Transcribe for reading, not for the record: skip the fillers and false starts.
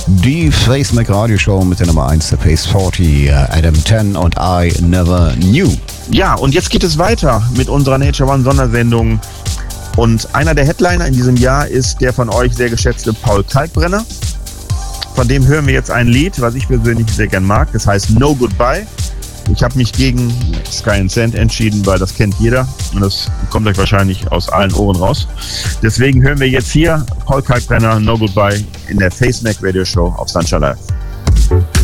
Die Facemac Radioshow mit der Nummer 1 der Pace 40, Adam 10 und I Never Knew. Ja, und jetzt geht es weiter mit unserer Nature One Sondersendung. Und einer der Headliner in diesem Jahr ist der von euch sehr geschätzte Paul Kalkbrenner. Von dem hören wir jetzt ein Lied, was ich persönlich sehr gern mag. Das heißt No Goodbye. Ich habe mich gegen Sky and Sand entschieden, weil das kennt jeder und das kommt euch wahrscheinlich aus allen Ohren raus. Deswegen hören wir jetzt hier Paul Kalkbrenner No Goodbye in der Facemac Radio Show auf Sunshine Live.